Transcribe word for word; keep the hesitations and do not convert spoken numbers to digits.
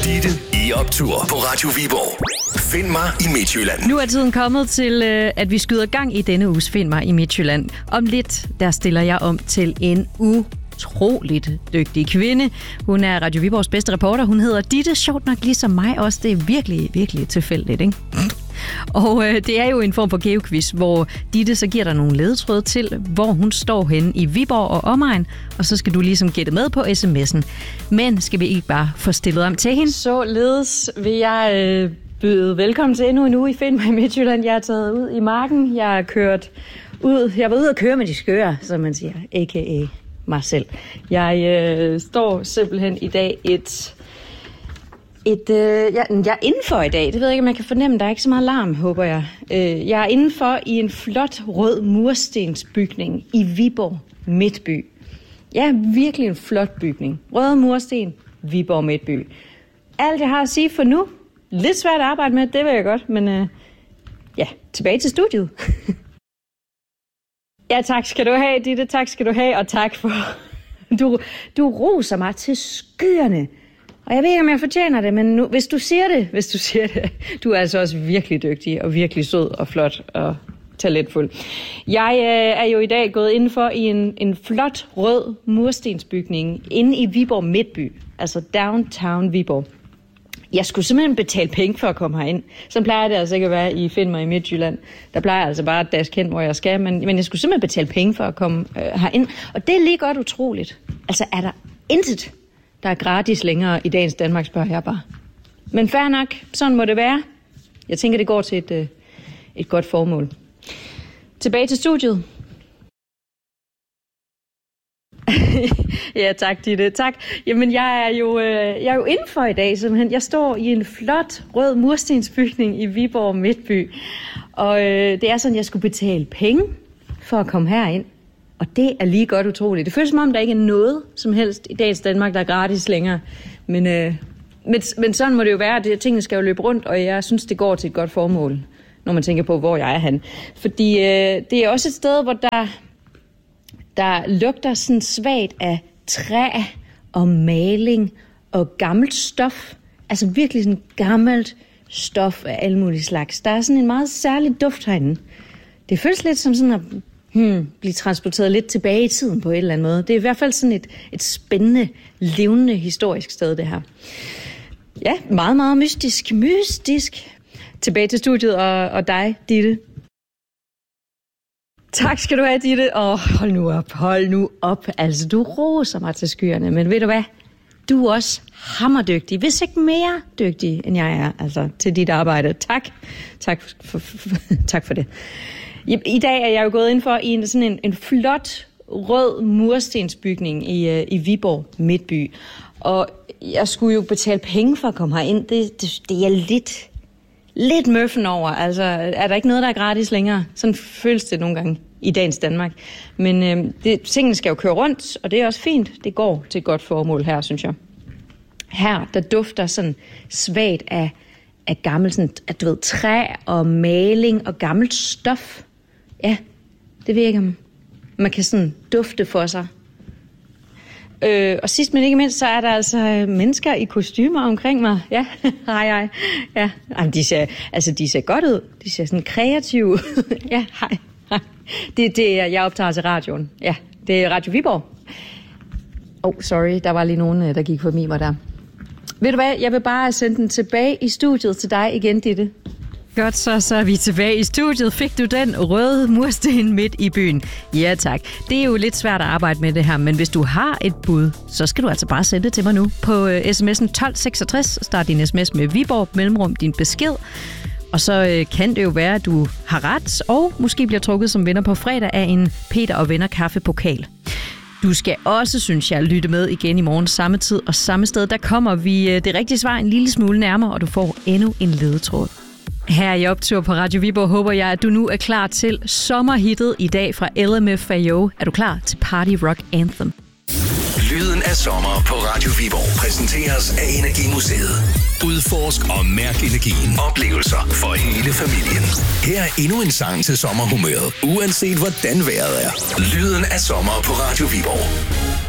Ditte i optur på Radio Viborg. Find mig i Midtjylland. Nu er tiden kommet til, at vi skyder gang i denne uges Find mig i Midtjylland. Om lidt, der stiller jeg om til en utroligt dygtig kvinde. Hun er Radio Viborgs bedste reporter. Hun hedder Ditte, sjovt nok ligesom mig også. Det er virkelig, virkelig tilfældigt, ikke? Og øh, det er jo en form for geoquiz, hvor Ditte så giver dig nogle ledetråde til, hvor hun står henne i Viborg og omegn, og så skal du ligesom gætte med på sms'en. Men skal vi ikke bare få stillet om til hende? Således vil jeg øh, byde velkommen til endnu en uge i Find mig i Midtjylland. Jeg er taget ud i marken, jeg har kørt ud, jeg var ude at køre med de skøre, som man siger, a k a mig selv. Jeg øh, står simpelthen i dag et... Et, øh, jeg, jeg er indenfor i dag. Det ved jeg ikke, om jeg kan fornemme. Der er ikke så meget larm, håber jeg. Øh, jeg er indenfor i en flot rød murstensbygning i Viborg Midtby. Ja, virkelig en flot bygning. Røde mursten, Viborg Midtby. Alt jeg har at sige for nu. Lidt svært at arbejde med, det ved jeg godt. Men øh, ja, tilbage til studiet. Ja, tak skal du have, Ditte. Tak skal du have, og tak for... Du, du roser mig til skyerne. Og jeg ved ikke, om jeg fortjener det, men nu, hvis du siger det, hvis du siger det, du er altså også virkelig dygtig og virkelig sød og flot og talentfuld. Jeg øh, er jo i dag gået indenfor i en, en flot rød murstensbygning inde i Viborg Midtby, altså downtown Viborg. Jeg skulle simpelthen betale penge for at komme herind. Så plejer det altså ikke at være i Find mig i Midtjylland. Der plejer jeg altså bare at daske hen, hvor jeg skal, men, men jeg skulle simpelthen betale penge for at komme øh, herind. Og det er lige godt utroligt. Altså er der intet, der er gratis længere i dagens Danmark, spørger jeg bare. Men fair nok, sådan må det være. Jeg tænker, det går til et, et godt formål. Tilbage til studiet. Ja, tak, Ditte. Tak. Jamen, jeg er jo, jeg er jo indenfor i dag, simpelthen. Jeg står i en flot rød murstensbygning i Viborg Midtby. Og øh, det er sådan, jeg skulle betale penge for at komme herind. Og det er lige godt utroligt. Det føles som om, der ikke er noget som helst i dagens Danmark, der er gratis længere. Men, øh, men, men sådan må det jo være. Det, tingene skal jo løbe rundt, og jeg synes, det går til et godt formål, når man tænker på, hvor jeg er han. Fordi øh, det er også et sted, hvor der, der lugter sådan svagt af træ og maling og gammelt stof. Altså virkelig sådan gammelt stof af alle mulige slags. Der er sådan en meget særlig duft herinde. Det føles lidt som sådan at Hmm, blive transporteret lidt tilbage i tiden på en eller anden måde. Det er i hvert fald sådan et, et spændende, levende, historisk sted, det her. Ja, meget, meget mystisk. Mystisk. Tilbage til studiet og, og dig, Ditte. Tak skal du have, Ditte. Åh, hold nu op, hold nu op. Altså, du roser mig til skyerne, men ved du hvad? Du er også hammerdygtig, hvis ikke mere dygtig, end jeg er, altså, til dit arbejde. Tak. Tak for, for, for, tak for det. I dag er jeg jo gået ind for i en, sådan en, en flot rød murstensbygning i, i Viborg Midtby. Og jeg skulle jo betale penge for at komme herind. Det, det, det er lidt, lidt møffen over. Altså, er der ikke noget, der er gratis længere? Sådan føles det nogle gange i dagens Danmark. Men øh, det, tingene skal jo køre rundt, og det er også fint. Det går til et godt formål her, synes jeg. Her, der dufter sådan svagt af, af gammelt sådan, at du ved, træ og maling og gammelt stof. Ja, det ved jeg ikke, om man kan sådan dufte for sig. Øh, og sidst men ikke mindst, så er der altså mennesker i kostymer omkring mig. Ja, hej, hej. Ja, jamen, de ser, altså, de ser godt ud. De ser sådan kreative. Ja, hej, hej. Det, det er, jeg optager til radioen. Ja, det er Radio Viborg. Oh, sorry, der var lige nogen, der gik forbi mig der. Ved du hvad, jeg vil bare sende den tilbage i studiet til dig igen, Ditte. Godt, så, så er vi tilbage i studiet. Fik du den røde mursten midt i byen? Ja tak. Det er jo lidt svært at arbejde med det her, men hvis du har et bud, så skal du altså bare sende det til mig nu på uh, sms'en tolv seksogtres. Start din sms med Viborg, mellemrum din besked. Og så uh, kan det jo være, at du har ret, og måske bliver trukket som vinder på fredag af en Peter og Venner kaffepokal. Du skal også, synes jeg, lytte med igen i morgen samme tid og samme sted. Der kommer vi uh, det rigtige svar en lille smule nærmere, og du får endnu en ledetråd. Her i optur på Radio Viborg håber jeg, at du nu er klar til sommerhittet i dag fra L M F A O. Er du klar til Party Rock Anthem? Lyden af sommer på Radio Viborg præsenteres af Energimuseet. Udforsk og mærk energien. Oplevelser for hele familien. Her er endnu en sang til sommerhumøret, uanset hvordan vejret er. Lyden af sommer på Radio Viborg.